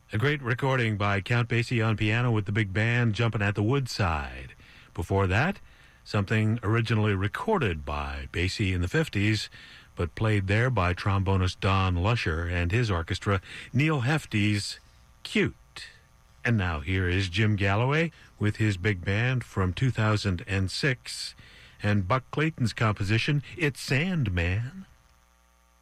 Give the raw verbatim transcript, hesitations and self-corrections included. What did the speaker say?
A great recording by Count Basie on piano with the big band jumping at the woodside. Before that, something originally recorded by Basie in the fifties, but played there by trombonist Don Lusher and his orchestra, Neil Hefti's Cute. And now here is Jim Galloway with his big band from two thousand six, and Buck Clayton's composition, It's Sandman.